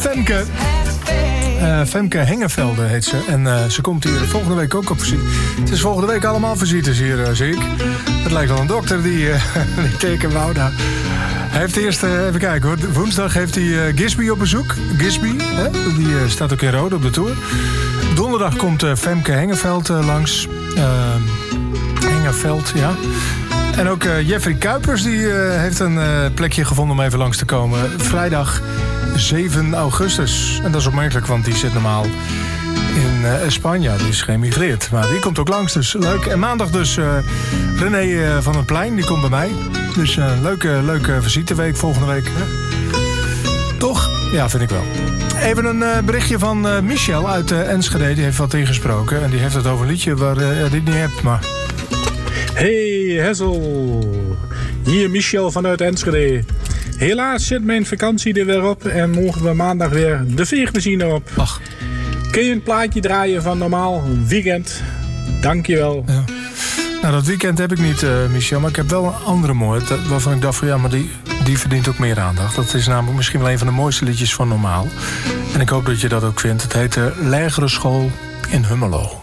Femke. Femke Hengevelde heet ze. En ze komt hier volgende week ook op visite. Het is volgende week allemaal visites hier, zie ik. Het lijkt wel een dokter die teken wou daar. Hij heeft eerst, even kijken hoor. Woensdag heeft hij Gisby op bezoek. Gisby, hè? Die staat ook in Rode op de tour. Donderdag komt Femke Hengeveld langs. Hengeveld, ja. En ook Jeffrey Kuipers die heeft een plekje gevonden om even langs te komen. Vrijdag 7 augustus. En dat is opmerkelijk, want die zit normaal in Spanje. Die is geëmigreerd. Maar die komt ook langs, dus leuk. En maandag dus René van den Plein, die komt bij mij. Dus leuke visiteweek volgende week. Hè? Toch? Ja, vind ik wel. Even een berichtje van Michel uit Enschede. Die heeft wat ingesproken. En die heeft het over een liedje waar die het niet hebt, maar... Hey Hessel, hier Michel vanuit Enschede. Helaas zit mijn vakantie er weer op en mogen we maandag weer de veegmachine op. Ach. Kun je een plaatje draaien van normaal weekend? Dankjewel. Ja. Nou, dat weekend heb ik niet, Michel, maar ik heb wel een andere mooie waarvan ik dacht van ja, maar die verdient ook meer aandacht. Dat is namelijk misschien wel een van de mooiste liedjes van normaal. En ik hoop dat je dat ook vindt. Het heet Lagere School in Hummelo.